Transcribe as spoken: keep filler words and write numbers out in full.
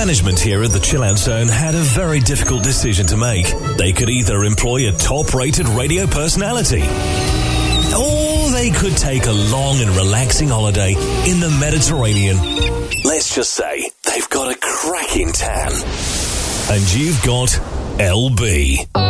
Management here at the Chill Out Zone had a very difficult decision to make. They could either employ a top-rated radio personality, or they could take a long and relaxing holiday in the Mediterranean. Let's just say they've got a cracking tan. And you've got L B.